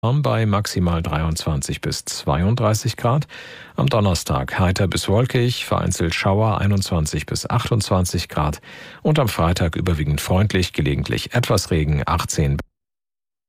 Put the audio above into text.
bei maximal 23 bis 32 Grad. Am Donnerstag heiter bis wolkig, vereinzelt Schauer 21 bis 28 Grad. Und am Freitag überwiegend freundlich, gelegentlich etwas Regen 18